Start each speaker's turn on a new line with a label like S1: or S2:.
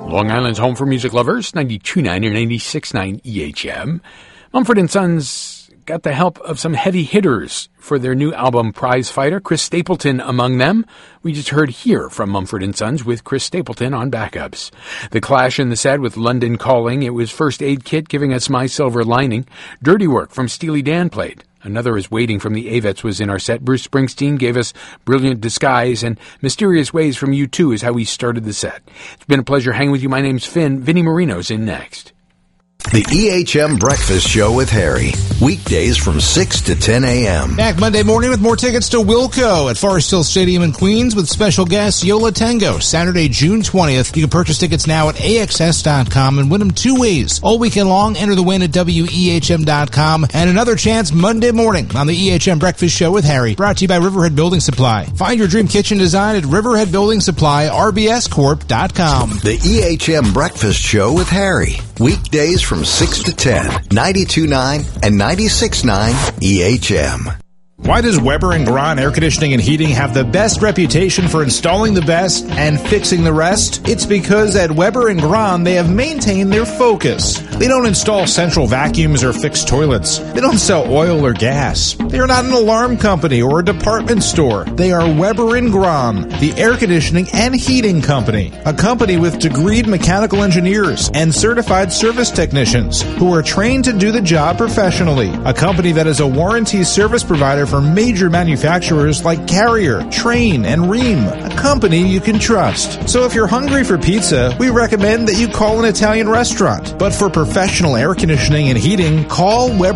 S1: Long Island's home for music lovers, 92.9 or 96.9 EHM. Mumford & Sons got the help of some heavy hitters for their new album, Prize Fighter. Chris Stapleton among them. We just heard Here from Mumford & Sons with Chris Stapleton on backups. The Clash in the set with London Calling. It was First Aid Kit giving us My Silver Lining. Dirty Work from Steely Dan played. Another Is Waiting from the Avets was in our set. Bruce Springsteen gave us Brilliant Disguise, and Mysterious Ways from U2 is how we started the set. It's been a pleasure hanging with you. My name's Finn. Vinnie Marino's in next.
S2: The EHM Breakfast Show with Harry. Weekdays from 6 to 10 a.m.
S3: Back Monday morning with more tickets to Wilco at Forest Hill Stadium in Queens with special guest Yola Tango, Saturday, June 20th. You can purchase tickets now at AXS.com and win them two ways. All weekend long, enter the win at WEHM.com. And another chance Monday morning on the EHM Breakfast Show with Harry. Brought to you by Riverhead Building Supply. Find your dream kitchen design at Riverhead Building Supply, RBScorp.com.
S2: The EHM Breakfast Show with Harry. Weekdays from 6 to 10, 92.9 and 96.9 EHM.
S4: Why does Weber & Grahn Air Conditioning and Heating have the best reputation for installing the best and fixing the rest? It's because at Weber & Grahn, they have maintained their focus. They don't install central vacuums or fix toilets. They don't sell oil or gas. They are not an alarm company or a department store. They are Weber & Grahn, the air conditioning and heating company. A company with degreed mechanical engineers and certified service technicians who are trained to do the job professionally. A company that is a warranty service provider for major manufacturers like Carrier, Trane, and Rheem. A company you can trust. So if you're hungry for pizza, we recommend that you call an Italian restaurant. But for professional air conditioning and heating, call Weber